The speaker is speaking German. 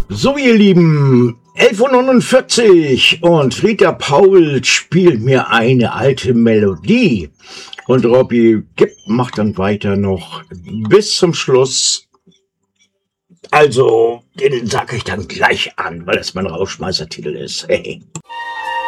So, ihr Lieben, 11:49 Uhr und Rita Paul spielt mir eine alte Melodie. Und Robby macht dann weiter noch bis zum Schluss. Also, den sage ich dann gleich an, weil es mein Rausschmeißertitel ist. Hey.